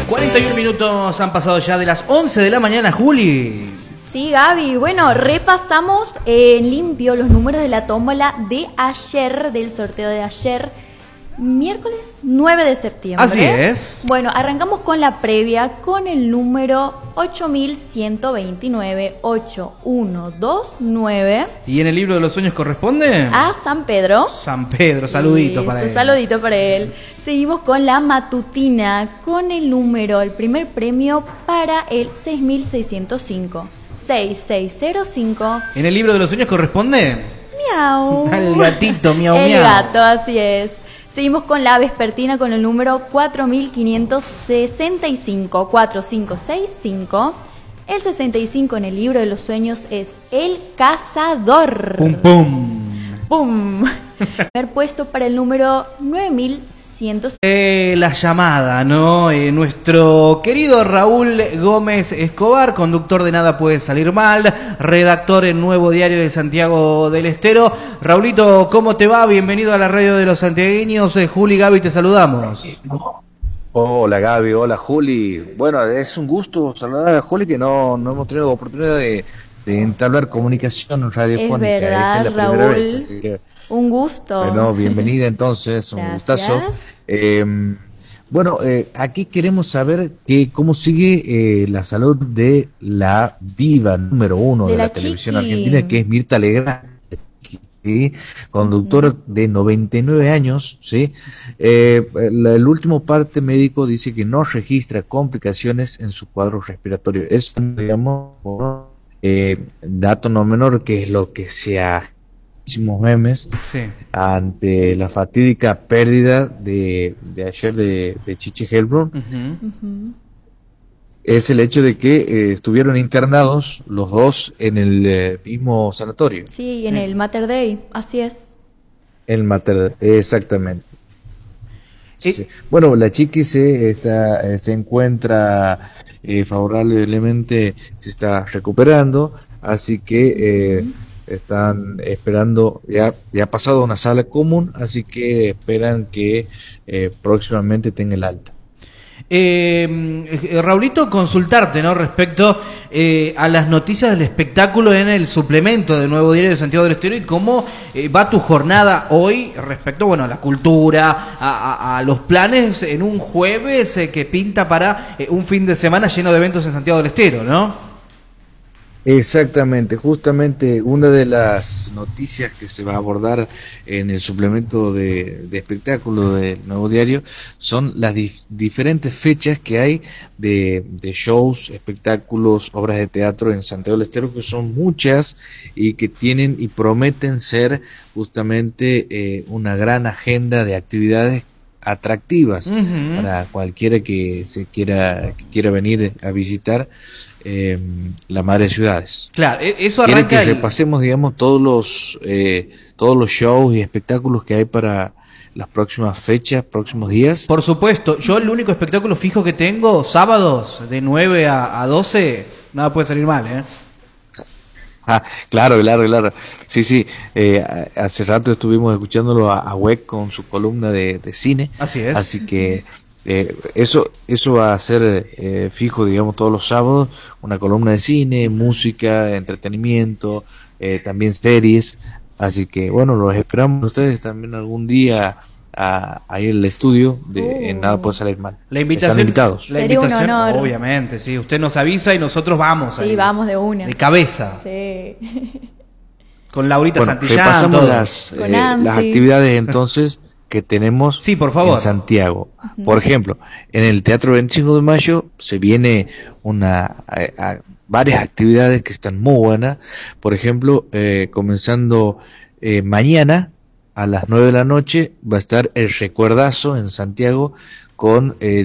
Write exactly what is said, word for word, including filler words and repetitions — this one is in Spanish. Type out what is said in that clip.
cuarenta y uno minutos han pasado ya de las once de la mañana, Juli. Sí, Gaby. Bueno, repasamos en limpio los números de la tómbola de ayer, del sorteo de ayer, miércoles nueve de septiembre. Así es. Bueno, arrancamos con la previa con el número ocho mil ciento veintinueve, ocho mil ciento veintinueve. ¿Y en el libro de los sueños corresponde? A San Pedro. San Pedro, saludito para él. Saludito para él. Seguimos con la matutina, con el número, el primer premio para el seis mil seiscientos cinco. seis seis cero cinco. ¿En el libro de los sueños corresponde? Miau. Al gatito, miau, el miau. El gato, así es. Seguimos con la vespertina con el número cuatro mil quinientos sesenta y cinco, cuatro cinco seis cinco. El sesenta y cinco en el libro de los sueños es el cazador. Pum, pum. Pum. Primer puesto para el número nueve mil ciento. Eh, la llamada, ¿no? Eh, nuestro querido Raúl Gómez Escobar, conductor de Nada Puede Salir Mal, redactor en Nuevo Diario de Santiago del Estero. Raulito, ¿cómo te va? Bienvenido a la radio de los santiagueños. Eh, Juli y Gaby, te saludamos. Hola Gaby, hola Juli. Bueno, es un gusto saludar a Juli, que no, no hemos tenido oportunidad de, de entablar comunicación radiofónica. Es verdad, Esta es la Raúl. primera vez, así que, un gusto. bueno, bienvenida entonces, un Gracias. gustazo. Eh, bueno, eh, aquí queremos saber que cómo sigue eh, la salud de la diva número uno de, de la, la televisión Chiqui. argentina, que es Mirta Legrand. ¿Sí? Conductora de noventa y nueve años, ¿sí? Eh, la, el último parte médico dice que no registra complicaciones en su cuadro respiratorio. Es, digamos, eh, dato no menor, que es lo que se ha muchísimos memes, sí, ante la fatídica pérdida de, de ayer de, de Chichi Helbrun. uh-huh. Uh-huh. Es el hecho de que eh, estuvieron internados los dos en el eh, mismo sanatorio. Sí, en el Mater Dei, así es. El Mater, exactamente. ¿Y? Sí. Bueno, la Chiqui se está eh, se encuentra eh, favorablemente, se está recuperando, así que eh, uh-huh. están esperando, ya, ya ha pasado a una sala común, así que esperan que eh, próximamente tenga el alta. Eh, Raulito, consultarte, ¿no? Respecto eh, a las noticias del espectáculo en el suplemento del Nuevo Diario de Santiago del Estero, y cómo eh, va tu jornada hoy respecto, bueno, a la cultura, a, a, a los planes en un jueves eh, que pinta para eh, un fin de semana lleno de eventos en Santiago del Estero, ¿no? Exactamente, justamente una de las noticias que se va a abordar en el suplemento de, de espectáculo del Nuevo Diario son las dif- diferentes fechas que hay de, de shows, espectáculos, obras de teatro en Santiago del Estero, que son muchas y que tienen y prometen ser justamente eh, una gran agenda de actividades atractivas uh-huh. para cualquiera que se quiera que quiera venir a visitar eh, la madre de ciudades. Claro, eso arranca. Quiere que el... repasemos, digamos, todos los eh, todos los shows y espectáculos que hay para las próximas fechas, próximos días. Por supuesto, yo el único espectáculo fijo que tengo, sábados de nueve a doce, nada puede salir mal, ¿eh? Ah, claro, claro, claro. Sí, sí. Eh, hace rato estuvimos escuchándolo a, a Weck con su columna de, de cine. Así es. Así que eh, eso eso va a ser eh, fijo, digamos, todos los sábados. Una columna de cine, música, entretenimiento, eh, también series. Así que, bueno, los esperamos ustedes también algún día a, a ir al estudio de uh, en Nada Puede Salir Mal. La invitación, están invitados. La invitación, un honor. Obviamente, sí. Usted nos avisa y nosotros vamos. Sí, ahí, vamos de una. De cabeza. Sí. Con Laurita bueno, Santillán. Repasamos las, eh, las actividades entonces que tenemos sí, por favor. en Santiago. Uh-huh. Por ejemplo, en el Teatro veinticinco de Mayo se viene una a, a, varias actividades que están muy buenas. Por ejemplo, eh, comenzando eh, mañana a las nueve de la noche va a estar el Recuerdazo en Santiago con eh,